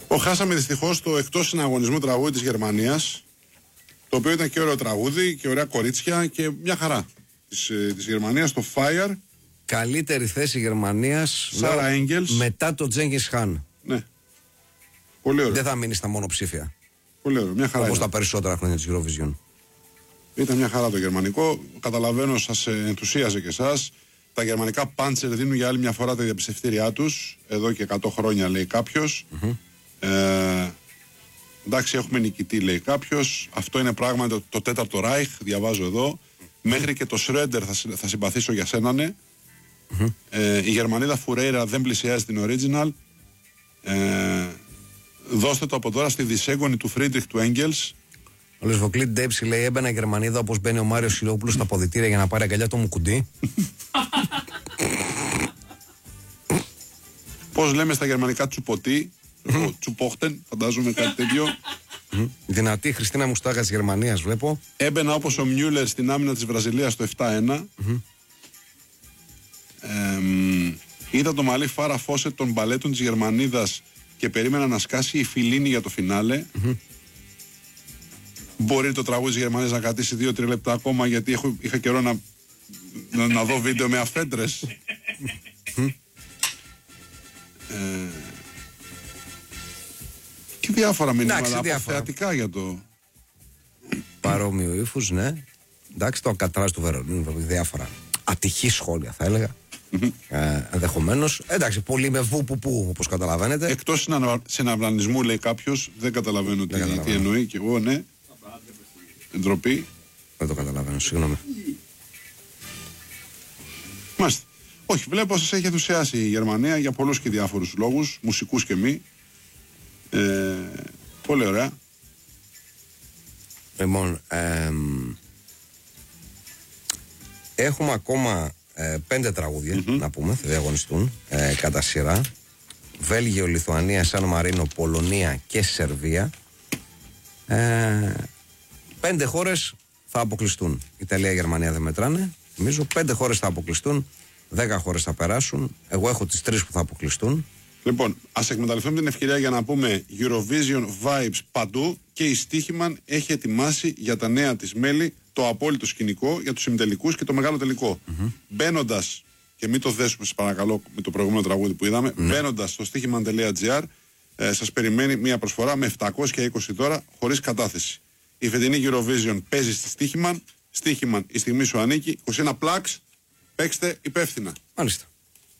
Χάσαμε δυστυχώς το εκτός συναγωνισμού τραγούδι της Γερμανίας, το οποίο ήταν και ωραίο τραγούδι και ωραία κορίτσια και μια χαρά της Γερμανίας, το Fire. Καλύτερη θέση Γερμανίας Σάρα Έγγελς μετά το Τζέγκις Χάν. Ναι. Πολύ ωραίο. Δεν θα μείνει στα μονοψήφια. Πολύ ωραίο. Μια χαρά. Όπως τα περισσότερα χρόνια της Eurovision. Ήταν μια χαρά το γερμανικό. Καταλαβαίνω, σας ενθουσίαζε και εσάς. Τα γερμανικά πάντσερ δίνουν για άλλη μια φορά τα διαπιστευτήριά τους. Εδώ και 100 χρόνια, λέει κάποιος. Εντάξει, έχουμε νικητή, λέει κάποιος. Αυτό είναι πράγματι το τέταρτο Ράιχ. Διαβάζω εδώ. Μέχρι και το Σρέντερ θα συμπαθήσω για σένα, ναι. Η Γερμανίδα Φουρέιρα δεν πλησιάζει την original. Δώστε το από τώρα στη δυσέγγονη του Φρίντριχ του Έγγελς. Ο Λεσβοκλίτ Ντέψη λέει: έμπαινα η Γερμανίδα όπως μπαίνει ο Μάριος Σιλόπουλος στα ποδητήρια για να πάρει αγκαλιά το Μουκουντή. Πώς λέμε στα γερμανικά τσουποτή, τσουπόχτεν, φαντάζομαι κάτι τέτοιο. Δυνατή Χριστίνα Μουστάγα της Γερμανίας, βλέπω. Έμπαινα όπως ο Μιούλερ στην άμυνα της Βραζιλίας το 7-1. Είδα το μαλλί Φάρα Φόσετ των μπαλέτων της Γερμανίδας και περίμενα να σκάσει η Φιλίνη για το φινάλε. Μπορεί το τραγούδι της Γερμανίας να κρατήσει 2-3 λεπτά ακόμα, γιατί είχα καιρό να δω βίντεο με αφέντρες. Και διάφορα μηνύματα αποθεατικά για το παρόμοιο ύφους, ναι. Εντάξει, το Αλκατράζ του Βερολίνου, διάφορα ατυχή σχόλια θα έλεγα. Ενδεχομένως. Εντάξει, πολύ με βου-που-που, όπως καταλαβαίνετε. Εκτός συναυλανισμού, λέει κάποιος, δεν καταλαβαίνω τι εννοεί, και εγώ, ναι. Εντροπή. Δεν το καταλαβαίνω, συγγνώμη. Μάλιστα. Όχι, βλέπω σας έχει ενθουσιάσει η Γερμανία για πολλούς και διάφορους λόγους, μουσικούς και μη. Πολύ ωραία. Λοιπόν, έχουμε ακόμα 5 τραγούδια να πούμε, θα διαγωνιστούν κατά σειρά. Βέλγιο, Λιθουανία, Σαν Μαρίνο, Πολωνία και Σερβία. 5 χώρες θα αποκλειστούν. Ιταλία, Γερμανία δεν μετράνε. Νομίζω 5 χώρες θα αποκλειστούν, 10 χώρες θα περάσουν. Εγώ έχω τις 3 που θα αποκλειστούν. Λοιπόν, ας εκμεταλλευτούμε την ευκαιρία για να πούμε Eurovision vibes παντού, και η Στίχημαν έχει ετοιμάσει για τα νέα της μέλη το απόλυτο σκηνικό για τους ημιτελικούς και το μεγάλο τελικό. Μπαίνοντας, και μην το δέσουμε σας παρακαλώ με το προηγούμενο τραγούδι που είδαμε, μπαίνοντας στο στίχημαν.gr, σας περιμένει μια προσφορά με 720 δώρα χωρίς κατάθεση. Η φετινή Eurovision παίζει στη Στίχημαν. Στίχημαν, η στιγμή σου ανήκει. 21 Plugs, παίξτε υπεύθυνα. Μάλιστα.